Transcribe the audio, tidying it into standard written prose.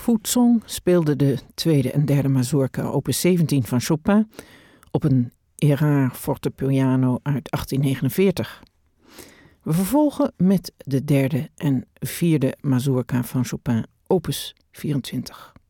Fusong speelde de tweede en derde mazurka opus 17 van Chopin op een Erard fortepiano uit 1849. We vervolgen met de derde en vierde mazurka van Chopin opus 24.